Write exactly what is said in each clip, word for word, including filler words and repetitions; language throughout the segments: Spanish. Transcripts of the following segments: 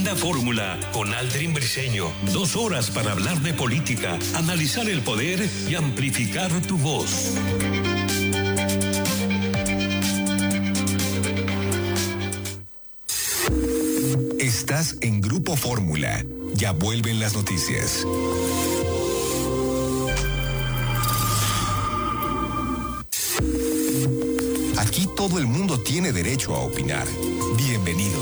Agenda Fórmula con Aldrin Briseño. Dos horas para hablar de política, analizar el poder y amplificar tu voz. Estás en Grupo Fórmula. Ya vuelven las noticias. Aquí todo el mundo tiene derecho a opinar. Bienvenido.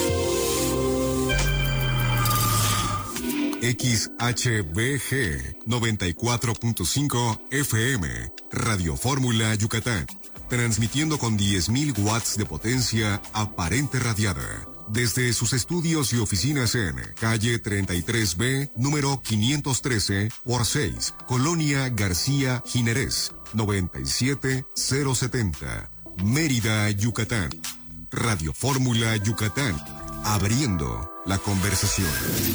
X H B G noventa y cuatro punto cinco F M, Radio Fórmula Yucatán, transmitiendo con diez mil watts de potencia aparente radiada, desde sus estudios y oficinas en calle treinta y tres B, número quinientos trece por seis, Colonia García Jiménez, noventa y siete mil setenta, Mérida, Yucatán. Radio Fórmula Yucatán, abriendo la conversación.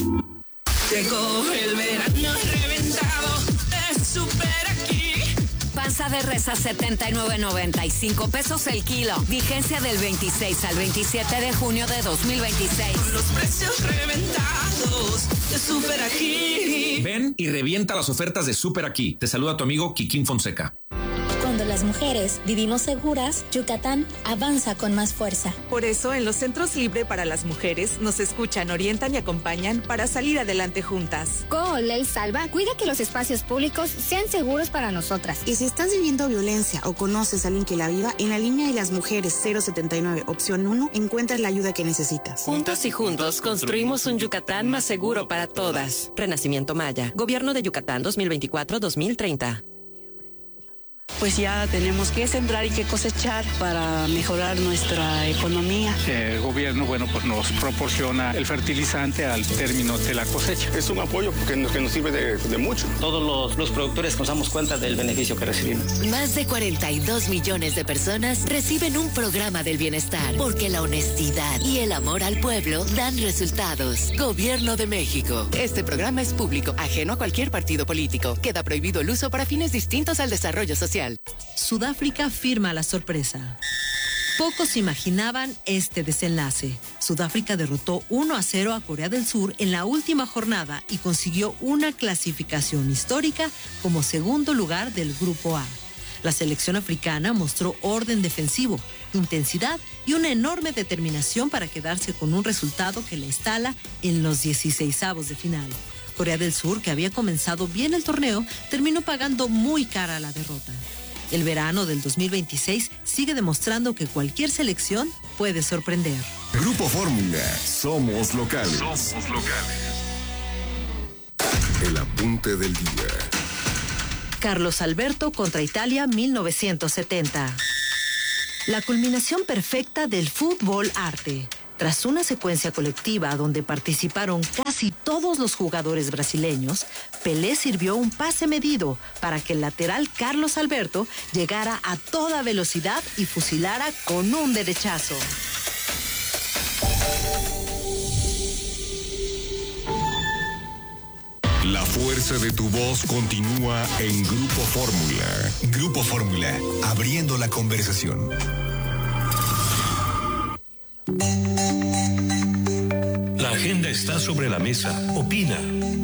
Llegó el verano reventado, es súper aquí. Panza de res a setenta y nueve noventa y cinco pesos el kilo. Vigencia del veintiséis al veintisiete de junio de dos mil veintiséis. Los precios reventados, es súper aquí. Ven y revienta las ofertas de Súper Aquí. Te saluda tu amigo Kikín Fonseca. Cuando las mujeres vivimos seguras, Yucatán avanza con más fuerza. Por eso, en los Centros Libre para las Mujeres nos escuchan, orientan y acompañan para salir adelante juntas. Con Ley Salva cuida que los espacios públicos sean seguros para nosotras. Y si estás viviendo violencia o conoces a alguien que la viva, en la línea de las mujeres cero setenta y nueve, opción uno, encuentras la ayuda que necesitas. Juntos y juntos construimos un Yucatán más seguro para todas. Renacimiento Maya. Gobierno de Yucatán dos mil veinticuatro a dos mil treinta. Pues ya tenemos que sembrar y que cosechar para mejorar nuestra economía. El gobierno, bueno, pues nos proporciona el fertilizante al término de la cosecha. Es un apoyo que nos, que nos sirve de, de mucho. Todos los, los productores nos damos cuenta del beneficio que recibimos. Más de cuarenta y dos millones de personas reciben un programa del bienestar, porque la honestidad y el amor al pueblo dan resultados. Gobierno de México. Este programa es público, ajeno a cualquier partido político. Queda prohibido el uso para fines distintos al desarrollo social. Sudáfrica firma la sorpresa. Pocos imaginaban este desenlace. Sudáfrica derrotó uno a cero a Corea del Sur en la última jornada y consiguió una clasificación histórica como segundo lugar del Grupo A. La selección africana mostró orden defensivo, intensidad y una enorme determinación para quedarse con un resultado que la instala en los dieciseisavos de final. Corea del Sur, que había comenzado bien el torneo, terminó pagando muy cara la derrota. El verano del dos mil veintiséis sigue demostrando que cualquier selección puede sorprender. Grupo Fórmula, somos locales. Somos locales. El apunte del día. Carlos Alberto contra Italia mil novecientos setenta. La culminación perfecta del fútbol arte. Tras una secuencia colectiva donde participaron casi todos los jugadores brasileños, Pelé sirvió un pase medido para que el lateral Carlos Alberto llegara a toda velocidad y fusilara con un derechazo. La fuerza de tu voz continúa en Grupo Fórmula. Grupo Fórmula, abriendo la conversación. La agenda está sobre la mesa. Opina.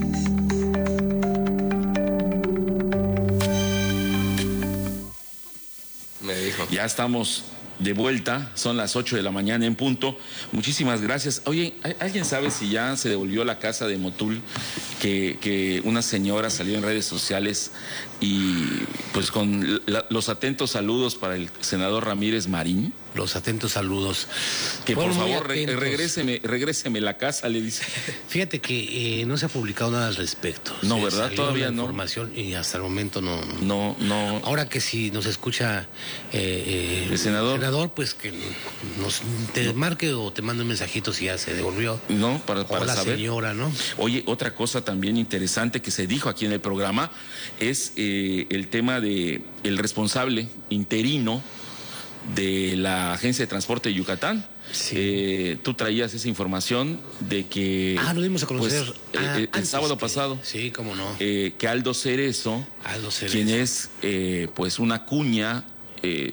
Me dijo. Ya estamos de vuelta, son las ocho de la mañana en punto. Muchísimas gracias. Oye, ¿alguien sabe si ya se devolvió la casa de Motul? Que, que una señora salió en redes sociales y pues con la, los atentos saludos para el senador Ramírez Marín. Los atentos saludos. Que por, por favor re, regréseme, regréseme la casa, le dice. Fíjate que eh, no se ha publicado nada al respecto. No, se ¿verdad? Todavía no. Información y hasta el momento no. No, no. Ahora que si nos escucha eh, eh, el senador. El senador, pues que nos te no. marque o te mande un mensajito si ya se devolvió. No, para, para o la saber. señora, ¿no? Oye, otra cosa también interesante que se dijo aquí en el programa es eh, el tema de el responsable interino de la Agencia de Transporte de Yucatán. Sí. Eh, tú traías esa información de que... Ah, lo dimos a conocer. Pues, ah, eh, el sábado que, pasado. Sí, cómo no. Eh, que Aldo Cerezo, Aldo Cerezo, quien es eh, pues una cuña eh,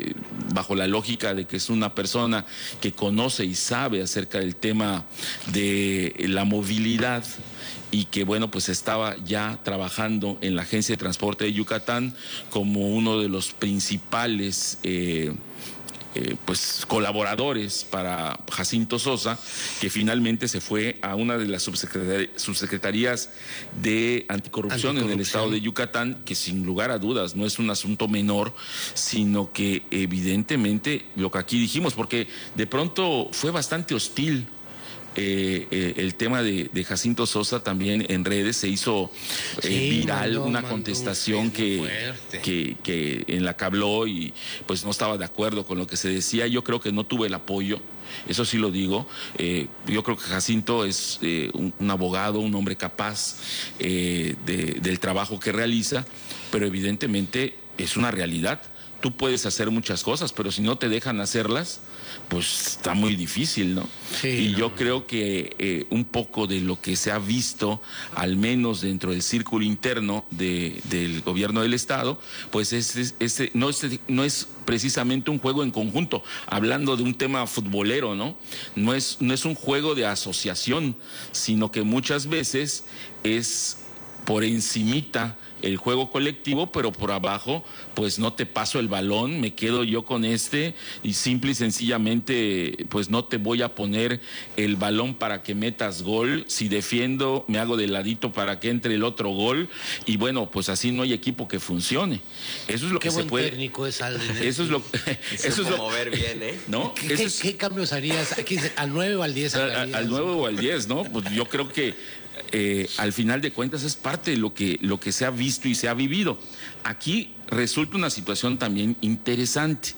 bajo la lógica de que es una persona que conoce y sabe acerca del tema de la movilidad, y que bueno, pues estaba ya trabajando en la Agencia de Transporte de Yucatán como uno de los principales eh, eh, pues colaboradores para Jacinto Sosa, que finalmente se fue a una de las subsecretarías, subsecretarías de anticorrupción, anticorrupción en el estado de Yucatán, que sin lugar a dudas no es un asunto menor, sino que evidentemente lo que aquí dijimos, porque de pronto fue bastante hostil. Eh, eh, el tema de, de Jacinto Sosa también en redes se hizo eh, sí, viral, mandó, una mandó contestación un que, que, que en la que habló y pues no estaba de acuerdo con lo que se decía. Yo creo que no tuve el apoyo, eso sí lo digo. Eh, yo creo que Jacinto es eh, un, un abogado, un hombre capaz eh, de, del trabajo que realiza, pero evidentemente es una realidad. Tú puedes hacer muchas cosas, pero si no te dejan hacerlas, pues está muy difícil, ¿no? Sí, y no. yo creo que eh, un poco de lo que se ha visto, al menos dentro del círculo interno de, del gobierno del estado, pues ese, ese, no, es, no es precisamente un juego en conjunto, hablando de un tema futbolero, ¿no? No es, no es un juego de asociación, sino que muchas veces es por encimita el juego colectivo, pero por abajo pues no te paso el balón, me quedo yo con este y simple y sencillamente pues no te voy a poner el balón para que metas gol, si defiendo me hago de ladito para que entre el otro gol, y bueno, pues así no hay equipo que funcione. Eso es lo Qué que buen se puede. técnico es Alden. Eso es lo eso es lo mover bien, ¿eh? ¿No? ¿Qué, qué, es... ¿Qué cambios harías? ¿Al nueve o al diez? Al, al nueve o al diez, ¿no? Pues yo creo que Eh, al final de cuentas es parte de lo que, lo que se ha visto y se ha vivido. Aquí resulta una situación también interesante,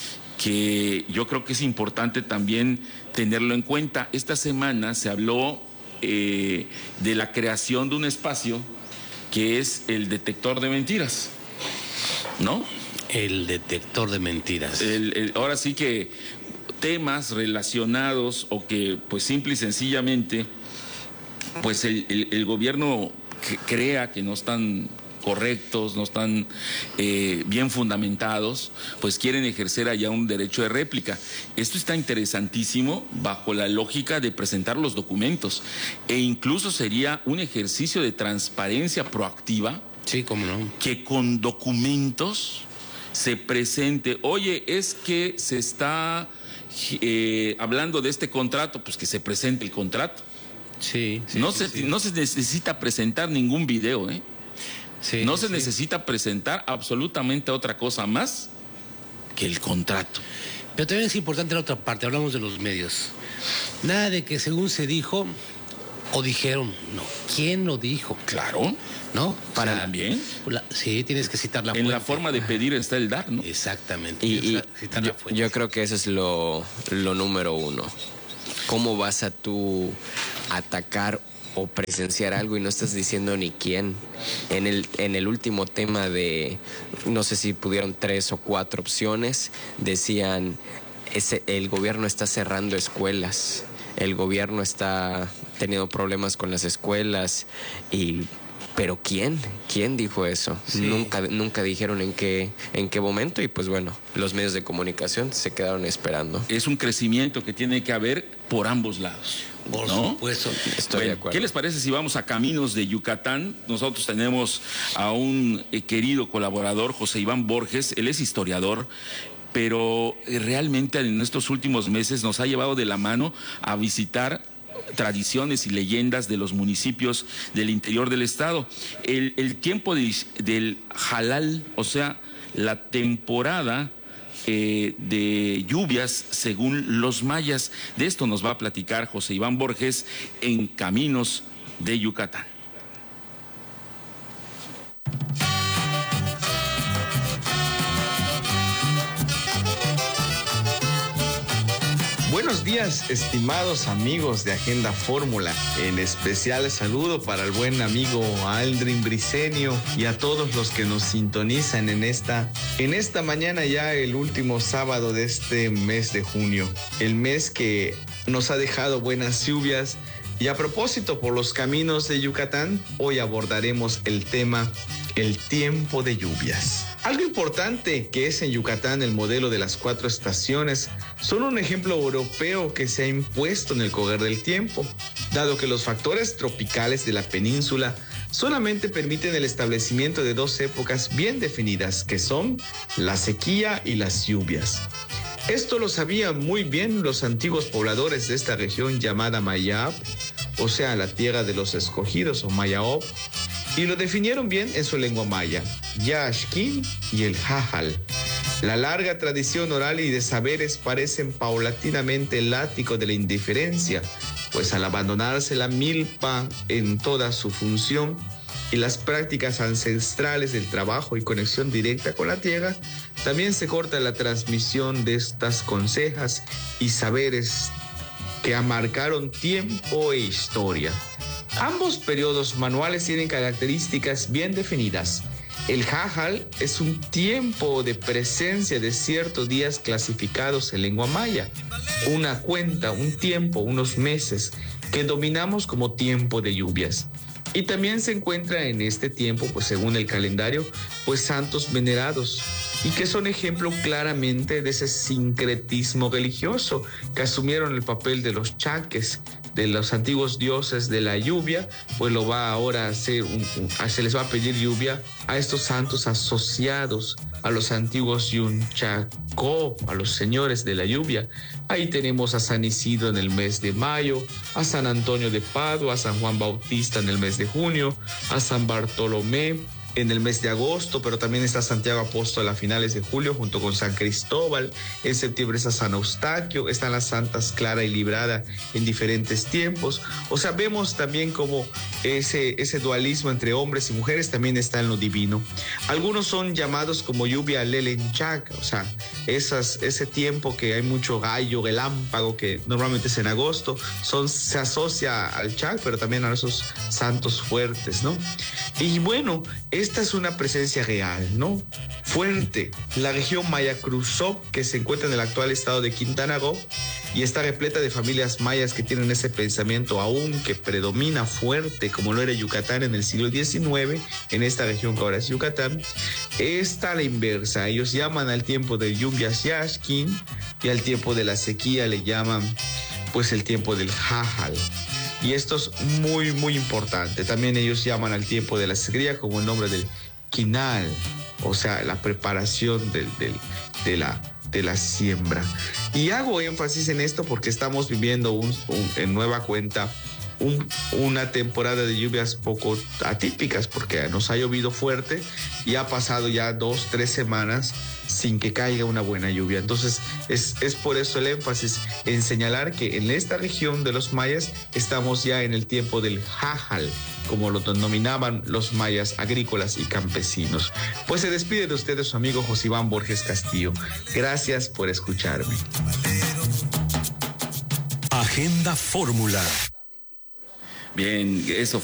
que yo creo que es importante también tenerlo en cuenta. Esta semana se habló eh, de la creación de un espacio que es el detector de mentiras, ¿no? El detector de mentiras. El, el, ahora sí que temas relacionados o que pues simple y sencillamente pues el, el, el gobierno que crea que no están correctos, no están eh, bien fundamentados, pues quieren ejercer allá un derecho de réplica. Esto está interesantísimo bajo la lógica de presentar los documentos, e incluso sería un ejercicio de transparencia proactiva. Sí, cómo no. Que con documentos se presente, oye, es que se está eh, hablando de este contrato, pues que se presente el contrato. Sí, sí, no, sí, se, sí. no se necesita presentar ningún video, ¿eh? Sí, no se sí. necesita presentar absolutamente otra cosa más que el contrato. Pero también es importante la otra parte, hablamos de los medios. Nada de que según se dijo o dijeron, no. ¿Quién lo dijo? Claro. ¿No? Para o sea, también. La, sí, tienes que citar la fuente. En la forma de pedir está el dar, ¿no? Exactamente. Y, y yo, yo creo que eso es lo, lo número uno. ¿Cómo vas a tú atacar o presenciar algo y no estás diciendo ni quién? En el, en el último tema de, no sé si pudieron tres o cuatro opciones, decían, ese, el gobierno está cerrando escuelas, el gobierno está teniendo problemas con las escuelas, y pero ¿quién? ¿Quién dijo eso? Sí. Nunca, nunca dijeron en qué, en qué momento, y pues bueno, los medios de comunicación se quedaron esperando. Es un crecimiento que tiene que haber por ambos lados. Por ¿no? supuesto. Estoy bueno, de acuerdo. ¿Qué les parece si vamos a Caminos de Yucatán? Nosotros tenemos a un eh, querido colaborador, José Iván Borges. Él es historiador, pero eh, realmente en estos últimos meses nos ha llevado de la mano a visitar tradiciones y leyendas de los municipios del interior del estado. El, el tiempo de, del halal, o sea, la temporada eh, de lluvias según los mayas. De esto nos va a platicar José Iván Borges en Caminos de Yucatán. Buenos días, estimados amigos de Agenda Fórmula. En especial saludo para el buen amigo Aldrin Briceño y a todos los que nos sintonizan en esta, en esta mañana, ya el último sábado de este mes de junio. El mes que nos ha dejado buenas lluvias, Y a propósito, por los caminos de Yucatán, hoy abordaremos el tema el tiempo de lluvias. Algo importante que es en Yucatán el modelo de las cuatro estaciones son un ejemplo europeo que se ha impuesto en el correr del tiempo, dado que los factores tropicales de la península solamente permiten el establecimiento de dos épocas bien definidas, que son la sequía y las lluvias. Esto lo sabían muy bien los antiguos pobladores de esta región llamada Mayab, o sea, la tierra de los escogidos o Mayaop, y lo definieron bien en su lengua maya, Yaxquín y el Jajal. La larga tradición oral y de saberes parecen paulatinamente el látigo de la indiferencia, pues al abandonarse la milpa en toda su función y las prácticas ancestrales del trabajo y conexión directa con la tierra, también se corta la transmisión de estas consejas y saberes que marcaron tiempo e historia. Ambos periodos manuales tienen características bien definidas. El Jajal es un tiempo de presencia de ciertos días clasificados en lengua maya, una cuenta, un tiempo, unos meses que dominamos como tiempo de lluvias. Y también se encuentra en este tiempo, pues según el calendario, pues santos venerados y que son ejemplo claramente de ese sincretismo religioso que asumieron el papel de los chaques, de los antiguos dioses de la lluvia, pues lo va ahora a hacer, un, un, se les va a pedir lluvia a estos santos asociados a los antiguos Yunchacó, a los señores de la lluvia. Ahí tenemos a San Isidro en el mes de mayo, a San Antonio de Padua, a San Juan Bautista en el mes de junio, a San Bartolomé en el mes de agosto, pero también está Santiago Apóstol a finales de julio junto con San Cristóbal. En septiembre está San Eustaquio, están las santas Clara y Librada en diferentes tiempos. O sea, vemos también como ese, ese dualismo entre hombres y mujeres también está en lo divino. Algunos son llamados como lluvia Lelenchac, o sea, esas, ese tiempo que hay mucho gallo, relámpago, que normalmente es en agosto, son, se asocia al Chac, pero también a esos santos fuertes, ¿no? Y bueno, esta es una presencia real, ¿no? Fuerte. La región Maya Cruzó, que se encuentra en el actual estado de Quintana Roo y está repleta de familias mayas que tienen ese pensamiento aún que predomina fuerte, como lo era Yucatán en el siglo diecinueve, en esta región que ahora es Yucatán, está a la inversa. Ellos llaman al tiempo de lluvias Yaxquín y al tiempo de la sequía le llaman pues el tiempo del Jajal. Y esto es muy, muy importante. También ellos llaman al tiempo de la sequía como el nombre del quinal, o sea, la preparación del, del, de, la, de la siembra. Y hago énfasis en esto porque estamos viviendo un, un, en nueva cuenta un, una temporada de lluvias poco atípicas porque nos ha llovido fuerte y ha pasado ya dos, tres semanas sin que caiga una buena lluvia. Entonces es, es por eso el énfasis en señalar que en esta región de los mayas estamos ya en el tiempo del Jajal, como lo denominaban los mayas agrícolas y campesinos. Pues se despide de ustedes su amigo Josiván Borges Castillo. Gracias por escucharme. Agenda Fórmula. Bien, eso